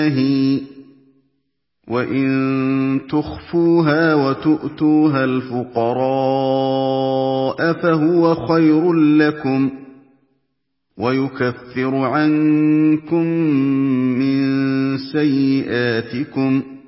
وَإِن تُخْفُوهَا وَتُؤْتُوهَا الْفُقَرَاءَ فَهُوَ خَيْرٌ لَّكُمْ ۚ وَيُكَفِّرُ عَنكُم مِّن سَيِّئَاتِكُمْ